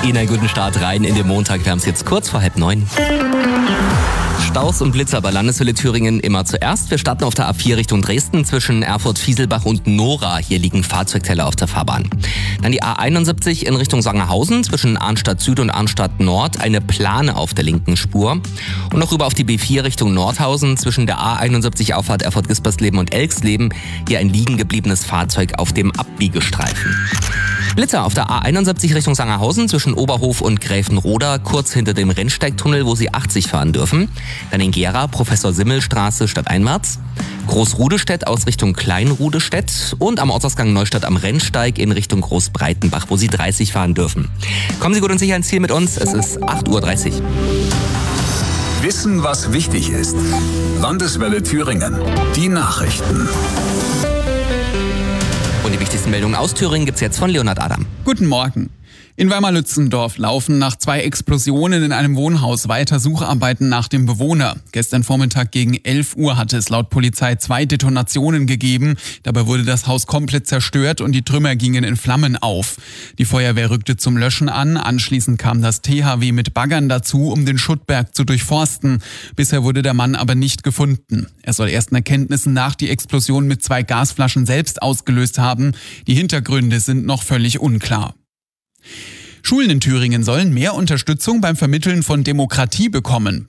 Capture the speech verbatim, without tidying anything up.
Ihnen einen guten Start rein in den Montag. Wir haben es jetzt kurz vor halb neun. Staus und Blitzer bei Landeshölle Thüringen immer zuerst. Wir starten auf der A vier Richtung Dresden zwischen Erfurt-Fieselbach und Nora. Hier liegen Fahrzeugteller auf der Fahrbahn. Dann die A einundsiebzig in Richtung Sangerhausen zwischen Arnstadt Süd und Arnstadt Nord. Eine Plane auf der linken Spur. Und noch rüber auf die B vier Richtung Nordhausen zwischen der A einundsiebzig Auffahrt Erfurt-Gispersleben und Elxleben. Hier ein liegen gebliebenes Fahrzeug auf dem Abbiegestreifen. Blitzer auf der A einundsiebzig Richtung Sangerhausen zwischen Oberhof und Gräfenroda, kurz hinter dem Rennsteigtunnel, wo Sie achtzig fahren dürfen. Dann in Gera, Professor-Simmel-Straße stadteinwärts. Großrudestedt aus Richtung Kleinrudestedt und am Ortsausgang Neustadt am Rennsteig in Richtung Großbreitenbach, wo Sie dreißig fahren dürfen. Kommen Sie gut und sicher ins Ziel mit uns, es ist acht Uhr dreißig. Wissen, was wichtig ist. Landeswelle Thüringen. Die Nachrichten. Und die wichtigsten Meldungen aus Thüringen gibt's jetzt von Leonhard Adam. Guten Morgen. In Weimar-Lützendorf laufen nach zwei Explosionen in einem Wohnhaus weiter Sucharbeiten nach dem Bewohner. Gestern Vormittag gegen elf Uhr hatte es laut Polizei zwei Detonationen gegeben. Dabei wurde das Haus komplett zerstört und die Trümmer gingen in Flammen auf. Die Feuerwehr rückte zum Löschen an. Anschließend kam das T H W mit Baggern dazu, um den Schuttberg zu durchforsten. Bisher wurde der Mann aber nicht gefunden. Er soll ersten Erkenntnissen nach die Explosion mit zwei Gasflaschen selbst ausgelöst haben. Die Hintergründe sind noch völlig unklar. Schulen in Thüringen sollen mehr Unterstützung beim Vermitteln von Demokratie bekommen.